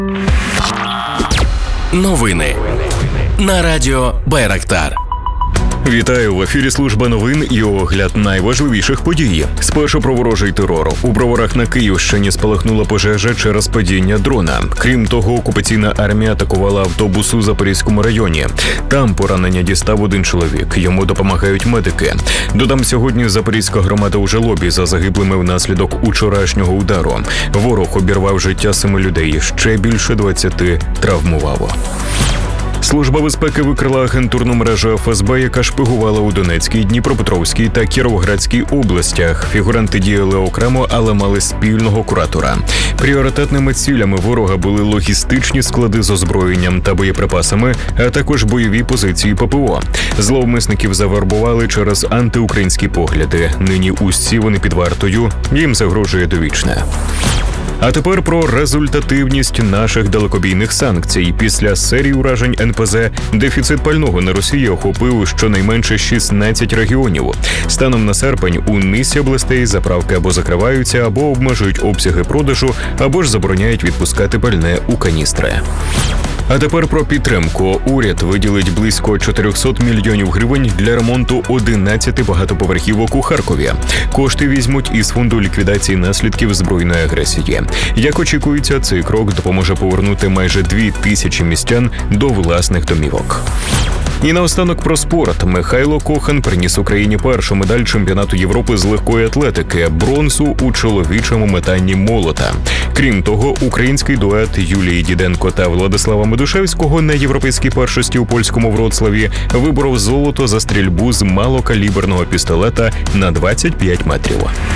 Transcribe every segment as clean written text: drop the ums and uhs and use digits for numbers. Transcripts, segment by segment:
Новини на радіо Байрактар. Вітаю, в ефірі служба новин і огляд найважливіших подій. Спершу про ворожий терор. У Броварах на Київщині спалахнула пожежа через падіння дрона. Крім того, окупаційна армія атакувала автобус у Запорізькому районі. Там поранення дістав один чоловік. Йому допомагають медики. Додам, сьогодні запорізька громада у жалобі за загиблими внаслідок учорашнього удару. Ворог обірвав життя 7 людей, ще більше 20 травмувало. Служба безпеки викрила агентурну мережу ФСБ, яка шпигувала у Донецькій, Дніпропетровській та Кіровоградській областях. Фігуранти діяли окремо, але мали спільного куратора. Пріоритетними цілями ворога були логістичні склади з озброєнням та боєприпасами, а також бойові позиції ППО. Зловмисників завербували через антиукраїнські погляди. Нині усі вони під вартою, їм загрожує довічне. А тепер про результативність наших далекобійних санкцій. Після серії уражень НПЗ дефіцит пального на Росії охопив щонайменше 16 регіонів. Станом на серпень у низці областей заправки або закриваються, або обмежують обсяги продажу, або ж забороняють відпускати пальне у каністри. А тепер про підтримку. Уряд виділить близько 400 мільйонів гривень для ремонту 11 багатоповерхівок у Харкові. Кошти візьмуть із фонду ліквідації наслідків збройної агресії. Як очікується, цей крок допоможе повернути майже 2000 містян до власних домівок. І наостанок про спорт. Михайло Кохан приніс Україні першу медаль чемпіонату Європи з легкої атлетики – бронзу у чоловічому метанні молота. Крім того, український дует Юлії Діденко та Владислава Медушевського на європейській першості у польському Вроцлаві виборов золото за стрільбу з малокаліберного пістолета на 25 метрів.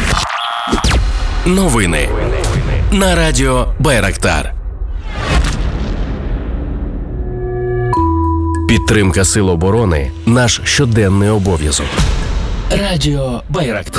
Новини на радіо Байрактар. Підтримка Сил оборони – наш щоденний обов'язок. Радіо Байрактар.